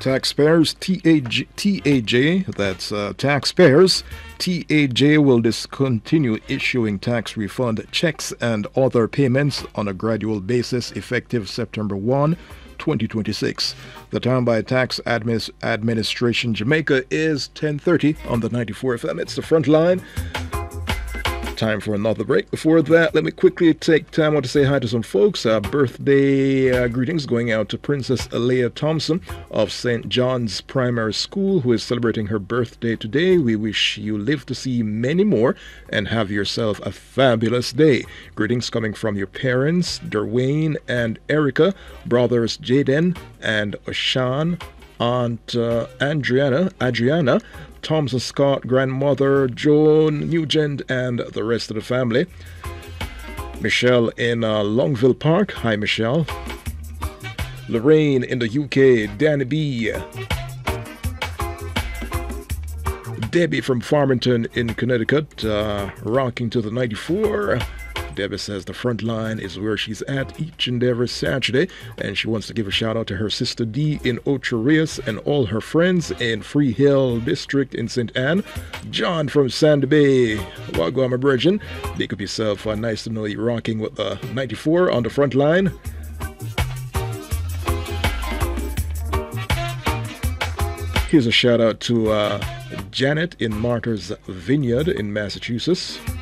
Taxpayers, TAJ, that's taxpayers. TAJ will discontinue issuing tax refund checks and other payments on a gradual basis effective September 1, 2026. The time by Tax Administration Jamaica is 10:30 on the 94 FM. It's the front line. Time for another break. Before that, let me quickly take time out to say hi to some folks. Birthday greetings going out to Princess Alea Thompson of St. John's Primary School, who is celebrating her birthday today. We wish you live to see many more and have yourself a fabulous day. Greetings coming from your parents, Derwayne and Erica, brothers Jaden and Oshan, Aunt Adriana, Thompson Scott, grandmother Joan Nugent, and the rest of the family. Michelle in Longville Park. Hi, Michelle. Lorraine in the UK. Danny B. Debbie from Farmington in Connecticut, rocking to the 94. Debbie says the front line is where she's at each and every Saturday, and she wants to give a shout out to her sister Dee in Ocho Rios and all her friends in Free Hill District in St. Anne. John from Sandy Bay, Wagwama Bridging. Big up yourself. Nice to know you're rocking with the 94 on the front line. Here's a shout out to Janet in Martha's Vineyard in Massachusetts.